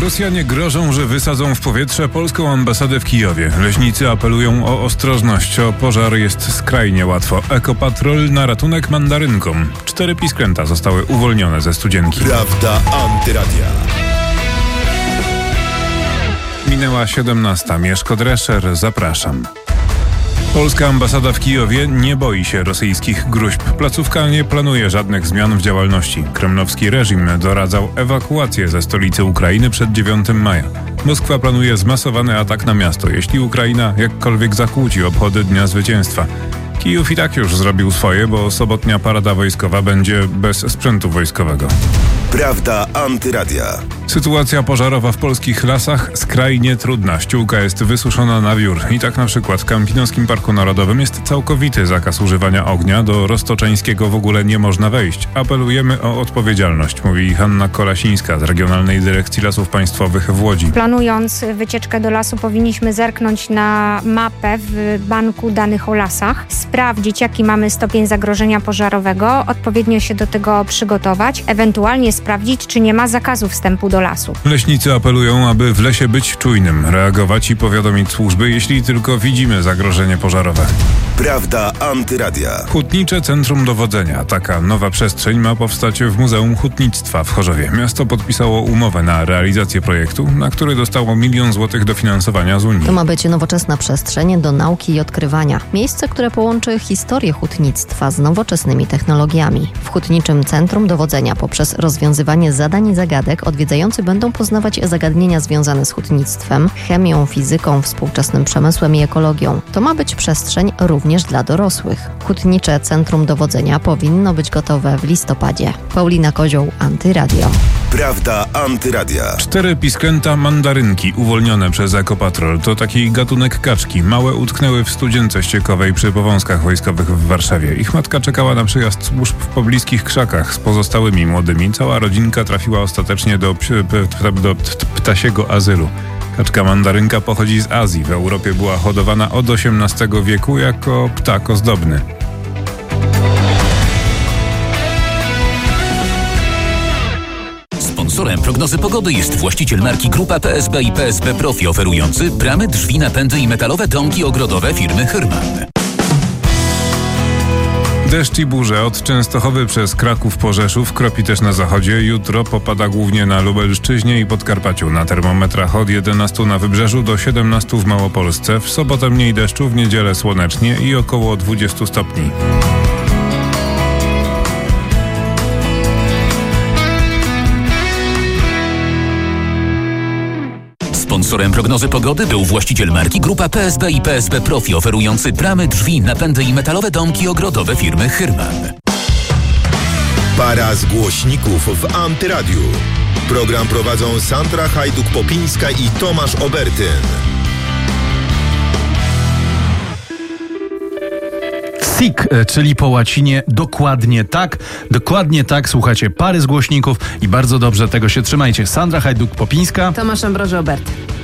Rosjanie grożą, że wysadzą w powietrze polską ambasadę w Kijowie. Leśnicy apelują o ostrożność. O pożar jest skrajnie łatwo. Ekopatrol na ratunek mandarynkom. 4 pisklęta zostały uwolnione ze studzienki. Prawda Antyradia. Minęła 17. Mieszko Drescher, zapraszam. Polska ambasada w Kijowie nie boi się rosyjskich gróźb. Placówka nie planuje żadnych zmian w działalności. Kremlowski reżim doradzał ewakuację ze stolicy Ukrainy przed 9 maja. Moskwa planuje zmasowany atak na miasto, jeśli Ukraina jakkolwiek zakłóci obchody Dnia Zwycięstwa. Kijów i tak już zrobił swoje, bo sobotnia parada wojskowa będzie bez sprzętu wojskowego. Prawda Antyradia. Sytuacja pożarowa w polskich lasach skrajnie trudna. Ściółka jest wysuszona na wiór. I tak na przykład w Kampinoskim Parku Narodowym jest całkowity zakaz używania ognia. Do Roztoczeńskiego w ogóle nie można wejść. Apelujemy o odpowiedzialność, mówi Hanna Kolasińska z Regionalnej Dyrekcji Lasów Państwowych w Łodzi. Planując wycieczkę do lasu, powinniśmy zerknąć na mapę w banku danych o lasach, sprawdzić, jaki mamy stopień zagrożenia pożarowego, odpowiednio się do tego przygotować, ewentualnie sprawdzić, czy nie ma zakazu wstępu do lasu. Leśnicy apelują, aby w lesie być czujnym, reagować i powiadomić służby, jeśli tylko widzimy zagrożenie pożarowe. Prawda Antyradia. Hutnicze Centrum Dowodzenia. Taka nowa przestrzeń ma powstać w Muzeum Hutnictwa w Chorzowie. Miasto podpisało umowę na realizację projektu, na który dostało 1 000 000 złotych dofinansowania z Unii. To ma być nowoczesna przestrzeń do nauki i odkrywania. Miejsce, które połączy historię hutnictwa z nowoczesnymi technologiami. W Hutniczym Centrum Dowodzenia poprzez rozwiązywanie zadań i zagadek odwiedzający będą poznawać zagadnienia związane z hutnictwem, chemią, fizyką, współczesnym przemysłem i ekologią. To ma być przestrzeń również dla dorosłych. Hutnicze Centrum Dowodzenia powinno być gotowe w listopadzie. Paulina Kozioł, Antyradio. Prawda Antyradia. 4 pisklęta mandarynki uwolnione przez Ekopatrol. To taki gatunek kaczki. Małe utknęły w studzience ściekowej przy powązkach wojskowych w Warszawie. Ich matka czekała na przyjazd służb w pobliskich krzakach z pozostałymi młodymi. Cała rodzinka trafiła ostatecznie do ptasiego azylu. Kaczka mandarynka pochodzi z Azji. W Europie była hodowana od XVIII wieku jako ptak ozdobny. Sponsorem prognozy pogody jest właściciel marki Grupa PSB i PSB Profi, oferujący bramy, drzwi, napędy i metalowe domki ogrodowe firmy Hyrman. Deszcz i burze od Częstochowy przez Kraków po Rzeszów, kropi też na zachodzie. Jutro popada głównie na Lubelszczyźnie i Podkarpaciu. Na termometrach od 11 na Wybrzeżu do 17 w Małopolsce. W sobotę mniej deszczu, w niedzielę słonecznie i około 20 stopni. Sponsorem prognozy pogody był właściciel marki Grupa PSB i PSB Profi, oferujący bramy, drzwi, napędy i metalowe domki ogrodowe firmy Hyrman. Para z głośników w Antyradiu. Program prowadzą Sandra Hajduk-Popińska i Tomasz Obertyn. SIG, czyli po łacinie dokładnie tak, słuchacie Pary z głośników i bardzo dobrze tego się trzymajcie. Sandra Hajduk-Popińska, Tomasz Ambroży Obertyn.